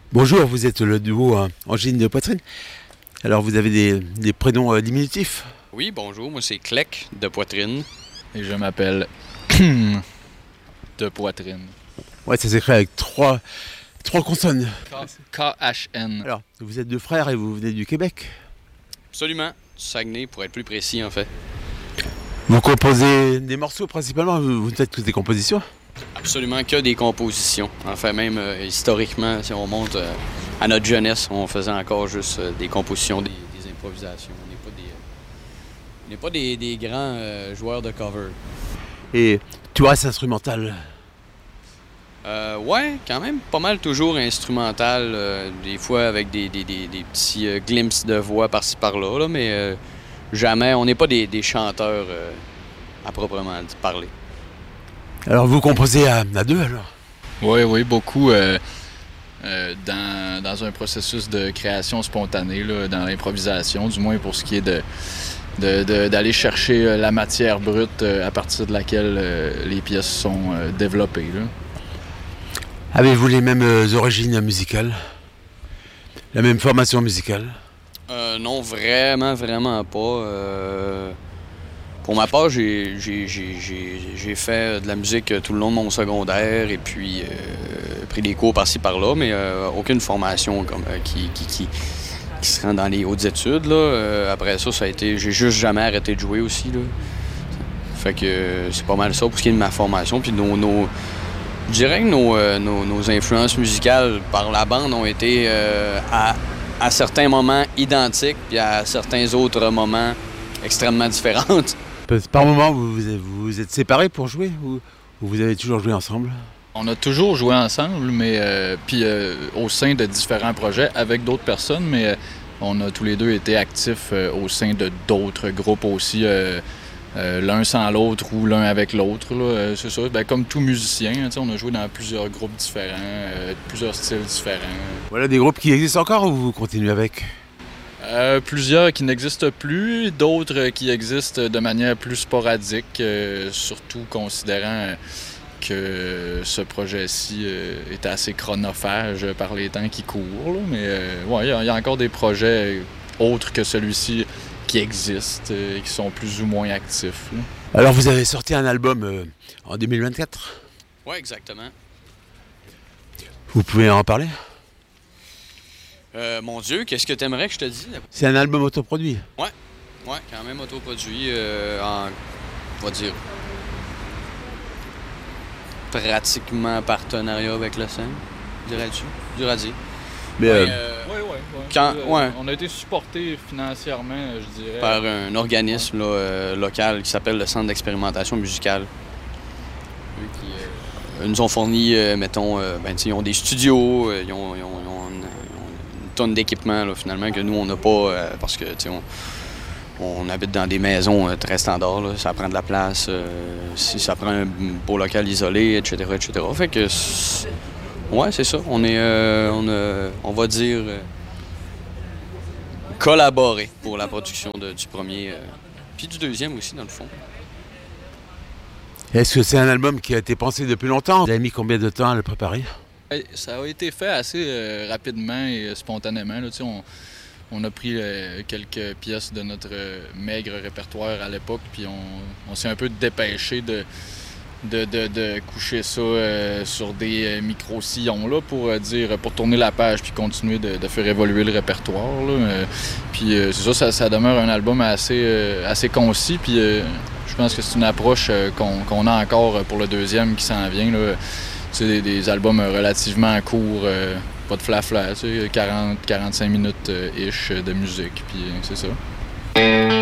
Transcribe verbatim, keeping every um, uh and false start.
Bonjour, vous êtes le duo hein, Angine de Poitrine. Alors vous avez des, des prénoms euh, diminutifs? Oui, bonjour, moi c'est Clec de Poitrine. Et je m'appelle de Poitrine. Ouais, ça s'écrit avec trois, trois consonnes. K H N. Alors, vous êtes deux frères et vous venez du Québec. Absolument, du Saguenay pour être plus précis en fait. Vous composez des morceaux principalement, vous, vous ne faites que des compositions? Absolument que des compositions. Enfin, même euh, historiquement, si on monte euh, à notre jeunesse, on faisait encore juste euh, des compositions, des, des improvisations. On n'est pas des, euh, on n'est pas des, des grands euh, joueurs de cover. Et tout reste instrumental. Euh, ouais, quand même pas mal toujours instrumental, euh, des fois avec des, des, des, des petits euh, glimpses de voix par-ci par-là, là, mais euh, jamais, on n'est pas des, des chanteurs euh, à proprement dit parler. Alors vous composez à, à deux alors? Oui, oui, beaucoup euh, euh, dans, dans un processus de création spontanée, là, dans l'improvisation, du moins pour ce qui est de, de, de, d'aller chercher la matière brute euh, à partir de laquelle euh, les pièces sont euh, développées. Là. Avez-vous les mêmes euh, origines musicales? La même formation musicale? Euh, non, vraiment, vraiment pas. Euh... Pour ma part, j'ai, j'ai, j'ai, j'ai, j'ai fait de la musique tout le long de mon secondaire et puis euh, pris des cours par-ci par-là, mais euh, aucune formation comme, euh, qui, qui, qui, qui se rend dans les hautes études. Là. Euh, après ça, ça a été. J'ai juste jamais arrêté de jouer aussi. Là. Fait que euh, c'est pas mal ça pour ce qui est de ma formation. Puis nos, nos, je dirais que nos, euh, nos, nos influences musicales par la bande ont été euh, à, à certains moments identiques, puis à certains autres moments extrêmement différentes. Par moment, vous vous, vous êtes séparés pour jouer ou, ou vous avez toujours joué ensemble? On a toujours joué ensemble, mais euh, puis euh, au sein de différents projets avec d'autres personnes, mais euh, on a tous les deux été actifs euh, au sein de d'autres groupes aussi, euh, euh, l'un sans l'autre ou l'un avec l'autre. Là, euh, c'est ça, ben, comme tout musicien, hein, on a joué dans plusieurs groupes différents, euh, plusieurs styles différents. Voilà des groupes qui existent encore ou vous continuez avec? Euh, plusieurs qui n'existent plus, d'autres qui existent de manière plus sporadique, euh, surtout considérant que ce projet-ci euh, est assez chronophage par les temps qui courent. Là. Mais euh, ouais, il y, y a encore des projets autres que celui-ci qui existent et euh, qui sont plus ou moins actifs. Là. Alors vous avez sorti un album euh, en deux mille vingt-quatre? Oui, exactement. Vous pouvez en parler? Euh, mon Dieu, qu'est-ce que t'aimerais que je te dise? C'est un album autoproduit? Ouais, ouais, quand même autoproduit euh, en, on va dire, pratiquement partenariat avec la scène, dirais-tu? Dur à dire. Mais Oui, euh, euh, ouais, ouais, ouais. Quand, Euh, ouais. On a été supporté financièrement, je dirais. Par un organisme là, euh, local qui s'appelle le Centre d'expérimentation musicale. Eux qui euh, nous ont fourni, euh, mettons, euh, ben, ils ont des studios, euh, ils, ont, ils, ont, ils ont une, une tonne d'équipements là, finalement que nous on n'a pas euh, parce que on, on habite dans des maisons euh, très standards, là, ça prend de la place, euh, si ça prend un beau local isolé, et cetera, et cetera. Fait que c'est... ouais, c'est ça. On est, euh, on, a, on va dire, euh, collaborer pour la production de, du premier, euh, puis du deuxième aussi dans le fond. est-ce que c'est un album qui a été pensé depuis longtemps? Vous avez mis combien de temps à le préparer? Ça a été fait assez euh, rapidement et spontanément. Là, on, on a pris euh, quelques pièces de notre euh, maigre répertoire à l'époque, puis on, on s'est un peu dépêché de, de, de, de coucher ça euh, sur des euh, micro-sillons là, pour euh, dire pour tourner la page puis continuer de, de faire évoluer le répertoire. Là. Euh, puis euh, c'est ça, ça, ça demeure un album assez, euh, assez concis. Puis euh, je pense que c'est une approche euh, qu'on, qu'on a encore pour le deuxième qui s'en vient. Là. C'est des, des albums relativement courts, euh, pas de flafla, tu sais, quarante à quarante-cinq minutes euh, ish de musique, puis euh, c'est ça.